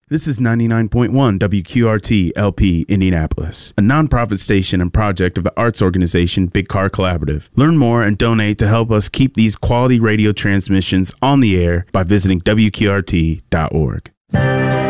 This is 99.1 WQRT LP Indianapolis, a nonprofit station and project of the arts organization Big Car Collaborative. Learn more and donate to help us keep these quality radio transmissions on the air by visiting WQRT.org.